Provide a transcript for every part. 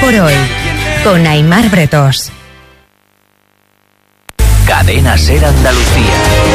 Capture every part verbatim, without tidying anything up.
por hoy, con Aimar Bretos. Cadena Ser Andalucía.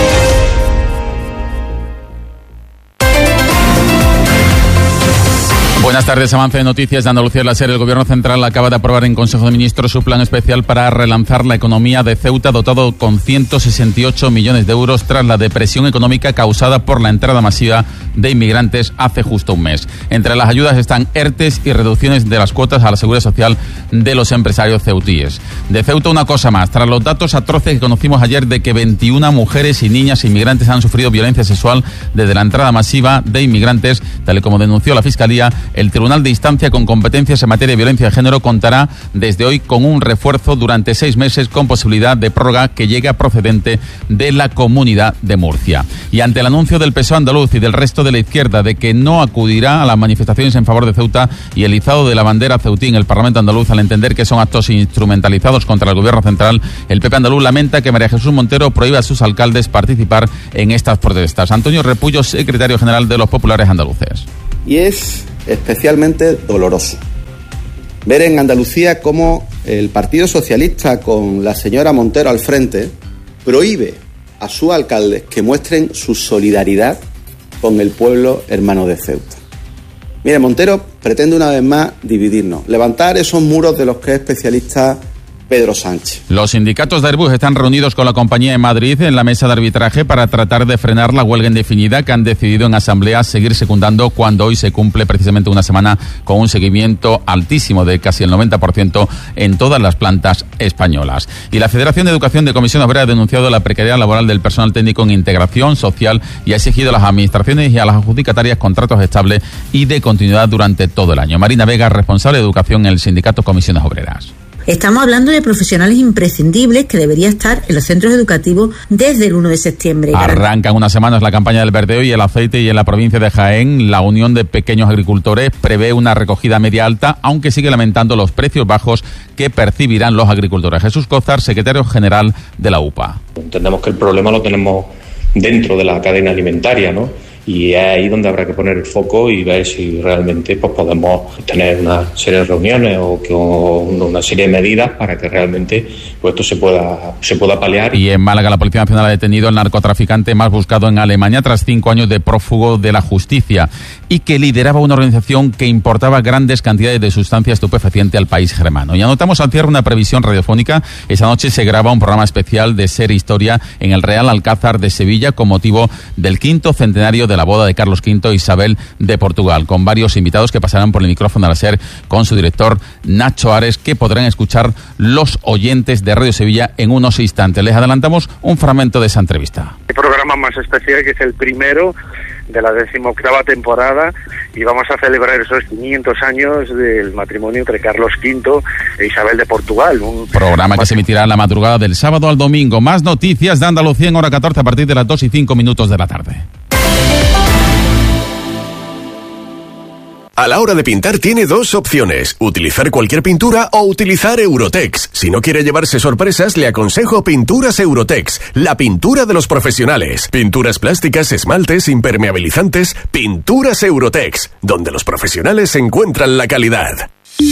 Buenas tardes, avance de noticias de Andalucía en la SER. El Gobierno Central acaba de aprobar en Consejo de Ministros su plan especial para relanzar la economía de Ceuta, dotado con ciento sesenta y ocho millones de euros tras la depresión económica causada por la entrada masiva de inmigrantes hace justo un mes. Entre las ayudas están ERTES y reducciones de las cuotas a la seguridad social de los empresarios ceutíes. De Ceuta, una cosa más. Tras los datos atroces que conocimos ayer de que veintiuna mujeres y niñas inmigrantes han sufrido violencia sexual desde la entrada masiva de inmigrantes, tal y como denunció la Fiscalía, el Tribunal de Instancia con competencias en materia de violencia de género contará desde hoy con un refuerzo durante seis meses con posibilidad de prórroga que llega procedente de la Comunidad de Murcia. Y ante el anuncio del P S O E andaluz y del resto de la izquierda de que no acudirá a las manifestaciones en favor de Ceuta y el izado de la bandera ceutí en el Parlamento andaluz, al entender que son actos instrumentalizados contra el Gobierno central, el P P andaluz lamenta que María Jesús Montero prohíba a sus alcaldes participar en estas protestas. Antonio Repullo, secretario general de los populares andaluces. Y es especialmente doloroso ver en Andalucía cómo el Partido Socialista, con la señora Montero al frente, prohíbe a sus alcaldes que muestren su solidaridad con el pueblo hermano de Ceuta. Mire, Montero pretende una vez más dividirnos, levantar esos muros de los que es especialista Pedro Sánchez. Los sindicatos de Airbus están reunidos con la compañía en Madrid en la mesa de arbitraje para tratar de frenar la huelga indefinida que han decidido en asamblea seguir secundando cuando hoy se cumple precisamente una semana con un seguimiento altísimo de casi el noventa por ciento en todas las plantas españolas. Y la Federación de Educación de Comisión Obrera ha denunciado la precariedad laboral del personal técnico en integración social y ha exigido a las administraciones y a las adjudicatarias contratos estables y de continuidad durante todo el año. Marina Vega, responsable de educación en el sindicato Comisiones Obreras. Estamos hablando de profesionales imprescindibles que deberían estar en los centros educativos desde el uno de septiembre. Arranca en unas semanas la campaña del verdeo y el aceite, y en la provincia de Jaén la Unión de Pequeños Agricultores prevé una recogida media alta, aunque sigue lamentando los precios bajos que percibirán los agricultores. Jesús Cózar, secretario general de la U P A. Entendemos que el problema lo tenemos dentro de la cadena alimentaria, ¿no? Y es ahí donde habrá que poner el foco y ver si realmente pues podemos tener una serie de reuniones o, que, o una serie de medidas para que realmente pues esto se pueda se pueda paliar. Y en Málaga la Policía Nacional ha detenido al narcotraficante más buscado en Alemania tras cinco años de prófugo de la justicia y que lideraba una organización que importaba grandes cantidades de sustancia estupefaciente al país germano. Y anotamos al cierre una previsión radiofónica. Esa noche se graba un programa especial de Ser Historia en el Real Alcázar de Sevilla con motivo del quinto centenario de la boda de Carlos quinto e Isabel de Portugal, con varios invitados que pasarán por el micrófono de la SER con su director Nacho Ares, que podrán escuchar los oyentes de Radio Sevilla en unos instantes. Les adelantamos un fragmento de esa entrevista. El programa más especial, que es el primero de la decimoctava temporada, y vamos a celebrar esos quinientos años del matrimonio entre Carlos quinto e Isabel de Portugal. Un programa que se emitirá en la madrugada del sábado al domingo. Más noticias de Andalucía en hora catorce a partir de las dos y cinco minutos de la tarde. A la hora de pintar tiene dos opciones, utilizar cualquier pintura o utilizar Eurotex. Si no quiere llevarse sorpresas, le aconsejo Pinturas Eurotex, la pintura de los profesionales. Pinturas plásticas, esmaltes, impermeabilizantes, Pinturas Eurotex, donde los profesionales encuentran la calidad.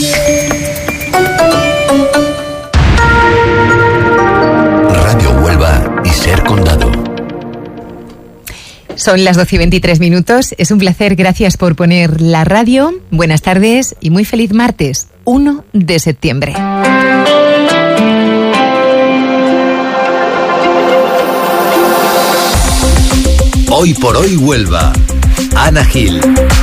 Radio Huelva y Ser Condado. Son las doce y veintitrés minutos. Es un placer, gracias por poner la radio. Buenas tardes y muy feliz martes, uno de septiembre. Hoy por hoy Huelva. Ana Gil.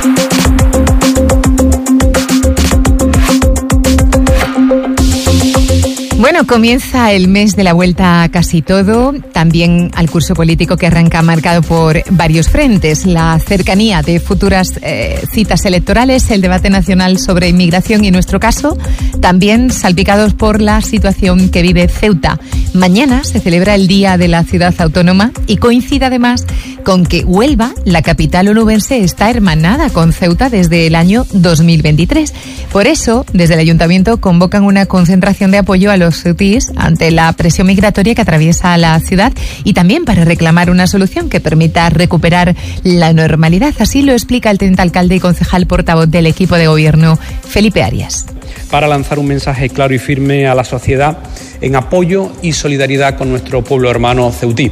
Bueno, comienza el mes de la vuelta a casi todo, también al curso político que arranca marcado por varios frentes: la cercanía de futuras eh, citas electorales, el debate nacional sobre inmigración y, en nuestro caso, también salpicados por la situación que vive Ceuta, Mañana se celebra el Día de la Ciudad Autónoma y coincide además con que Huelva, la capital onubense, está hermanada con Ceuta desde el año dos mil veintitrés. Por eso, desde el Ayuntamiento convocan una concentración de apoyo a los ceutíes ante la presión migratoria que atraviesa la ciudad y también para reclamar una solución que permita recuperar la normalidad. Así lo explica el teniente alcalde y concejal portavoz del equipo de gobierno, Felipe Arias. Para lanzar un mensaje claro y firme a la sociedad en apoyo y solidaridad con nuestro pueblo hermano ceutí.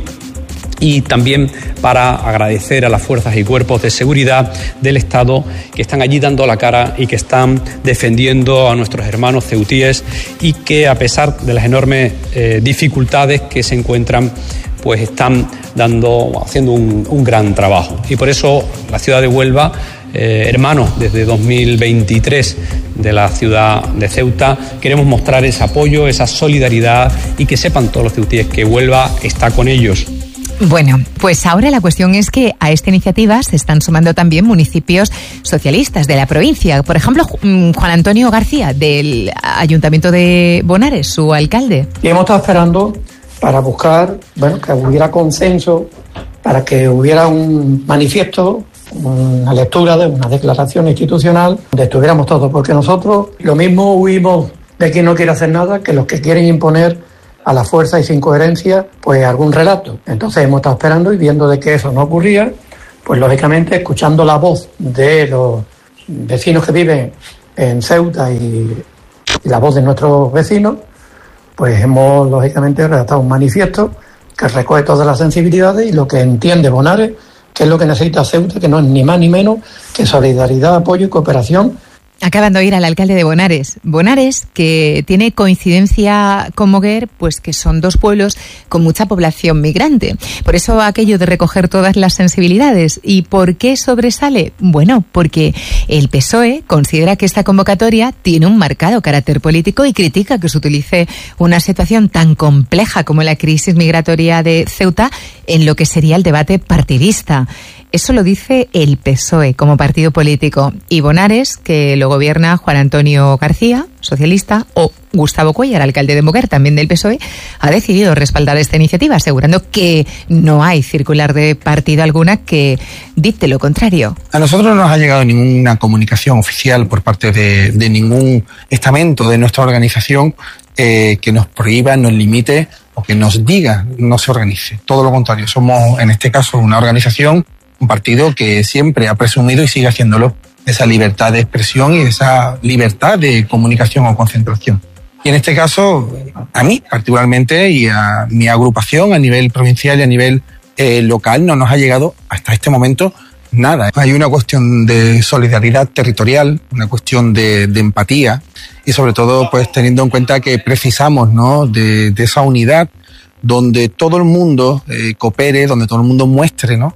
Y también para agradecer a las fuerzas y cuerpos de seguridad del Estado que están allí dando la cara y que están defendiendo a nuestros hermanos ceutíes y que, a pesar de las enormes eh, dificultades que se encuentran, pues están dando, haciendo un, un gran trabajo. Y por eso la ciudad de Huelva, eh, hermanos desde dos mil veintitrés de la ciudad de Ceuta, queremos mostrar ese apoyo, esa solidaridad y que sepan todos los ceutíes que Huelva está con ellos. Bueno, pues ahora la cuestión es que a esta iniciativa se están sumando también municipios socialistas de la provincia. Por ejemplo, Juan Antonio García, del Ayuntamiento de Bonares, su alcalde. Y hemos estado esperando para buscar, bueno, que hubiera consenso, para que hubiera un manifiesto, una lectura de una declaración institucional donde estuviéramos todos, porque nosotros lo mismo huimos de quien no quiere hacer nada que los que quieren imponer a la fuerza y sin coherencia, pues algún relato. Entonces hemos estado esperando y viendo de que eso no ocurría, pues lógicamente escuchando la voz de los vecinos que viven en Ceuta y, y la voz de nuestros vecinos, pues hemos lógicamente redactado un manifiesto que recoge todas las sensibilidades y lo que entiende Bonares, que es lo que necesita Ceuta, que no es ni más ni menos que solidaridad, apoyo y cooperación. Acaban de oír al alcalde de Bonares. Bonares, que tiene coincidencia con Moguer, pues que son dos pueblos con mucha población migrante. Por eso aquello de recoger todas las sensibilidades. ¿Y por qué sobresale? Bueno, porque el P S O E considera que esta convocatoria tiene un marcado carácter político y critica que se utilice una situación tan compleja como la crisis migratoria de Ceuta en lo que sería el debate partidista. Eso lo dice el P S O E como partido político. Y Bonares, que lo gobierna Juan Antonio García, socialista, o Gustavo Cuéllar, alcalde de Moguer, también del P S O E, ha decidido respaldar esta iniciativa, asegurando que no hay circular de partido alguna que dicte lo contrario. A nosotros no nos ha llegado ninguna comunicación oficial por parte de, de ningún estamento de nuestra organización eh, que nos prohíba, nos limite o que nos diga no se organice. Todo lo contrario, somos en este caso una organización, un partido que siempre ha presumido y sigue haciéndolo, esa libertad de expresión y esa libertad de comunicación o concentración. Y en este caso, a mí particularmente y a mi agrupación a nivel provincial y a nivel eh, local no nos ha llegado hasta este momento nada. Hay una cuestión de solidaridad territorial, una cuestión de, de empatía y sobre todo pues teniendo en cuenta que precisamos, ¿no?, de, de esa unidad donde todo el mundo eh, coopere, donde todo el mundo muestre, ¿no?,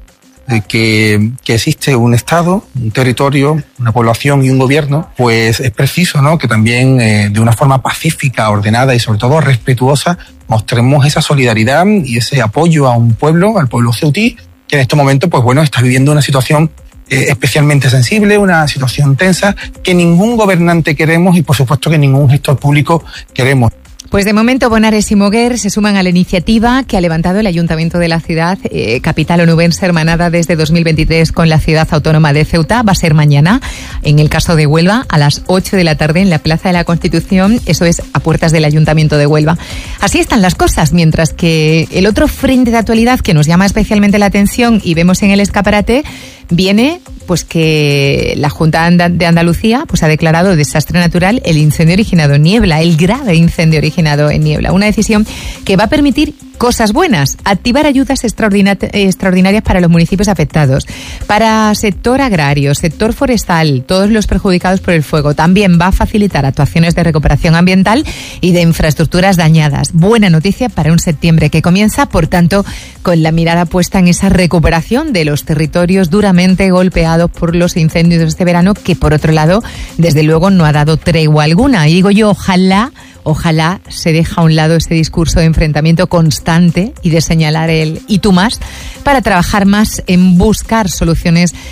Que, que existe un Estado, un territorio, una población y un gobierno, pues es preciso, ¿no?, que también eh, de una forma pacífica, ordenada y sobre todo respetuosa mostremos esa solidaridad y ese apoyo a un pueblo, al pueblo ceutí, que en este momento, pues bueno, está viviendo una situación eh, especialmente sensible, una situación tensa que ningún gobernante queremos y por supuesto que ningún gestor público queremos. Pues de momento Bonares y Moguer se suman a la iniciativa que ha levantado el Ayuntamiento de la ciudad, eh, capital onubense hermanada desde dos mil veintitrés con la ciudad autónoma de Ceuta. Va a ser mañana, en el caso de Huelva, a las ocho de la tarde en la Plaza de la Constitución, eso es a puertas del Ayuntamiento de Huelva. Así están las cosas, mientras que el otro frente de actualidad que nos llama especialmente la atención y vemos en el escaparate viene pues que la Junta de Andalucía pues ha declarado desastre natural el incendio originado en Niebla, el grave incendio originado en Niebla. Una decisión que va a permitir cosas buenas, activar ayudas extraordinarias para los municipios afectados, para sector agrario, sector forestal, todos los perjudicados por el fuego. También va a facilitar actuaciones de recuperación ambiental y de infraestructuras dañadas. Buena noticia para un septiembre que comienza, por tanto, con la mirada puesta en esa recuperación de los territorios duramente golpeados por los incendios de este verano, que por otro lado, desde luego, no ha dado tregua alguna. Y digo yo, ojalá Ojalá se deje a un lado ese discurso de enfrentamiento constante y de señalar el y tú más para trabajar más en buscar soluciones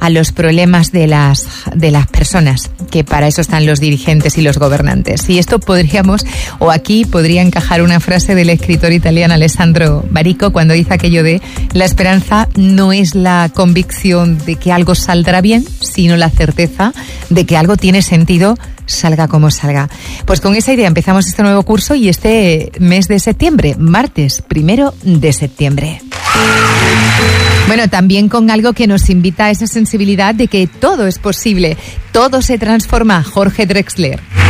a los problemas de las, de las personas, que para eso están los dirigentes y los gobernantes. Y esto podríamos, o aquí podría encajar una frase del escritor italiano Alessandro Barico cuando dice aquello de: la esperanza no es la convicción de que algo saldrá bien, sino la certeza de que algo tiene sentido, salga como salga. Pues con esa idea empezamos este nuevo curso y este mes de septiembre, martes primero de septiembre. Bueno, también con algo que nos invita a esa sensibilidad de que todo es posible, todo se transforma. Jorge Drexler.